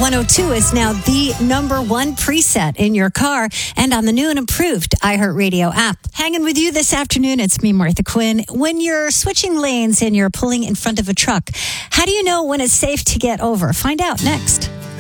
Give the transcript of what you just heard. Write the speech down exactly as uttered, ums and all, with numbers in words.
one oh two is now the number one preset in your car and on the new and improved iHeartRadio app. Hanging with you this afternoon, it's me, Martha Quinn. When you're switching lanes and you're pulling in front of a truck, how do you know when it's safe to get over? Find out next.